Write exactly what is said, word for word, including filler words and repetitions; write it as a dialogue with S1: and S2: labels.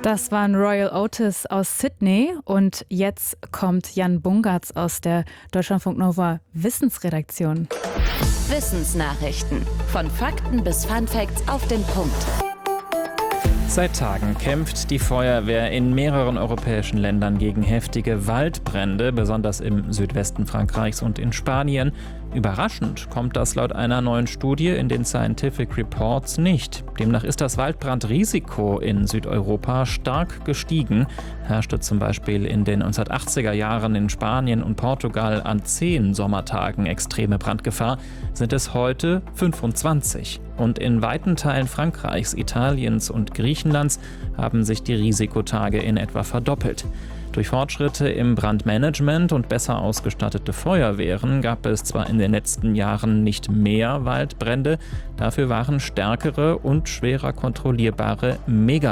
S1: Das waren Royal Otis aus Sydney und jetzt kommt Jan Bungartz aus der Deutschlandfunk Nova Wissensredaktion.
S2: Wissensnachrichten. Von Fakten bis Funfacts auf den Punkt.
S3: Seit Tagen kämpft die Feuerwehr in mehreren europäischen Ländern gegen heftige Waldbrände, besonders im Südwesten Frankreichs und in Spanien. Überraschend kommt das laut einer neuen Studie in den Scientific Reports nicht. Demnach ist das Waldbrandrisiko in Südeuropa stark gestiegen. Herrschte zum Beispiel in den neunzehnhundertachtziger Jahren in Spanien und Portugal an zehn Sommertagen extreme Brandgefahr, sind es heute fünfundzwanzig. Und in weiten Teilen Frankreichs, Italiens und Griechenlands haben sich die Risikotage in etwa verdoppelt. Durch Fortschritte im Brandmanagement und besser ausgestattete Feuerwehren gab es zwar in den letzten Jahren nicht mehr Waldbrände, dafür waren stärkere und schwerer kontrollierbare Mega